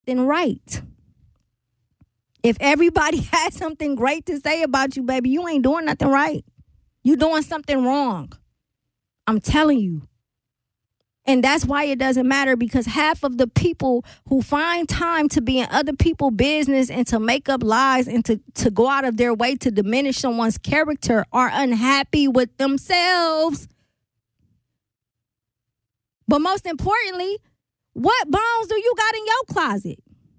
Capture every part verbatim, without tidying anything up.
Then right. If everybody has something great to say about you, baby, you ain't doing nothing right. You doing something wrong. I'm telling you. And that's why it doesn't matter, because half of the people who find time to be in other people's business and to make up lies and to, to go out of their way to diminish someone's character are unhappy with themselves. But most importantly, what bones do you got in your closet?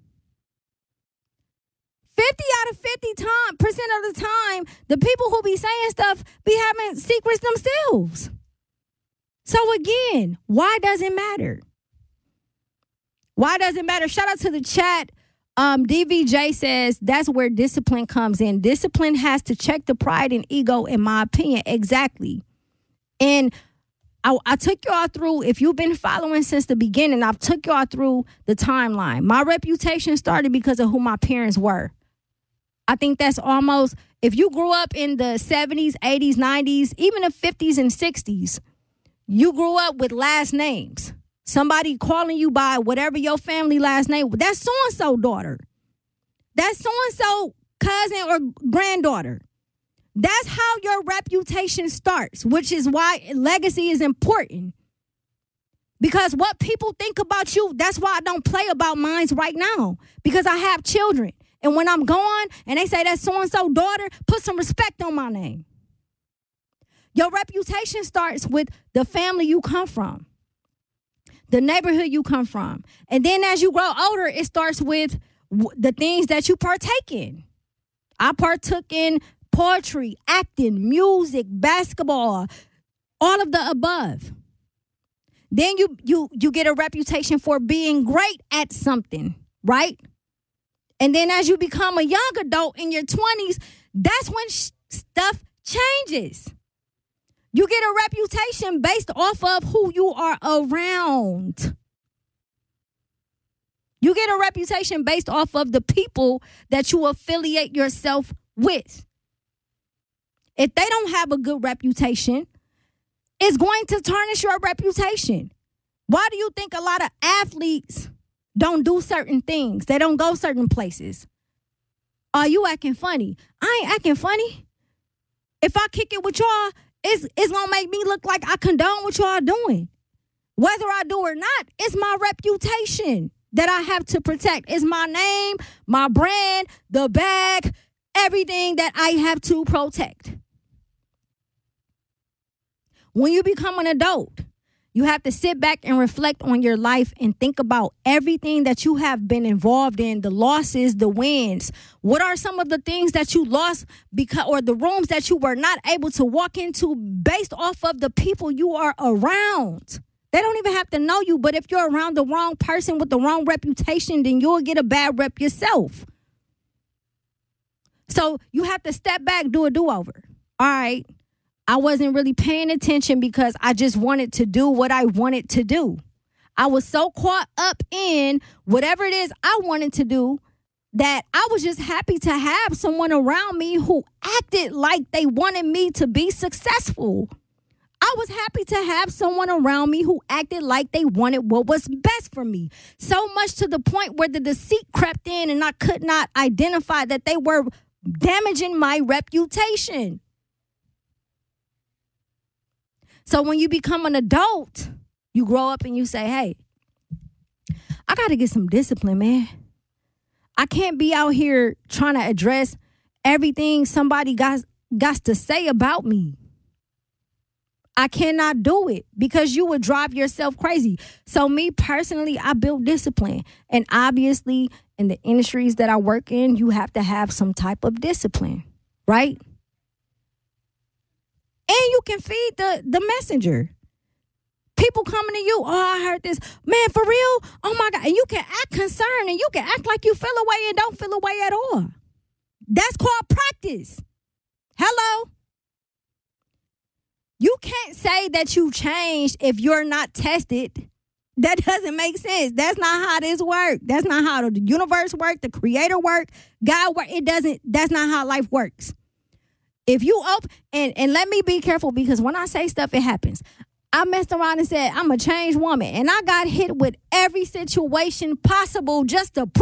fifty out of fifty time, percent of the time, the people who be saying stuff be having secrets themselves. So again, why does it matter? Why does it matter? Shout out to the chat. Um, D V J says that's where discipline comes in. Discipline has to check the pride and ego, in my opinion. Exactly. And I, I took y'all through, if you've been following since the beginning, I've took y'all through the timeline. My reputation started because of who my parents were. I think that's almost, if you grew up in the seventies, eighties, nineties, even the fifties and sixties, you grew up with last names. Somebody calling you by whatever your family last name, that's so-and-so daughter. That's so-and-so cousin or granddaughter. That's how your reputation starts, which is why legacy is important. Because what people think about you, that's why I don't play about mine right now. Because I have children. And when I'm gone and they say that's so-and-so daughter, put some respect on my name. Your reputation starts with the family you come from, the neighborhood you come from. And then as you grow older, it starts with w- the things that you partake in. I partook in poetry, acting, music, basketball, all of the above. Then you you you get a reputation for being great at something, right? And then as you become a young adult in your twenties, that's when sh- stuff changes. You get a reputation based off of who you are around. You get a reputation based off of the people that you affiliate yourself with. If they don't have a good reputation, it's going to tarnish your reputation. Why do you think a lot of athletes don't do certain things? They don't go certain places. Are you acting funny? I ain't acting funny. If I kick it with y'all, It's, it's going to make me look like I condone what y'all doing. Whether I do or not, it's my reputation that I have to protect. It's my name, my brand, the bag, everything that I have to protect. When you become an adult, you have to sit back and reflect on your life and think about everything that you have been involved in, the losses, the wins. What are some of the things that you lost because, or the rooms that you were not able to walk into based off of the people you are around? They don't even have to know you, but if you're around the wrong person with the wrong reputation, then you'll get a bad rep yourself. So you have to step back, do a do-over. All right. I wasn't really paying attention because I just wanted to do what I wanted to do. I was so caught up in whatever it is I wanted to do that I was just happy to have someone around me who acted like they wanted me to be successful. I was happy to have someone around me who acted like they wanted what was best for me. So much to the point where the deceit crept in and I could not identify that they were damaging my reputation. So when you become an adult, you grow up and you say, hey, I got to get some discipline, man. I can't be out here trying to address everything somebody got, got to say about me. I cannot do it because you would drive yourself crazy. So me personally, I built discipline. And obviously, in the industries that I work in, you have to have some type of discipline, right? And you can feed the, the messenger. People coming to you, oh, I heard this. Man, for real? Oh, my God. And you can act concerned and you can act like you feel away and don't feel away at all. That's called practice. Hello? You can't say that you changed if you're not tested. That doesn't make sense. That's not how this works. That's not how the universe works, the creator works, God works. It doesn't, that's not how life works. If you open, and, and let me be careful because when I say stuff, it happens. I messed around and said, I'm a changed woman. And I got hit with every situation possible just to prove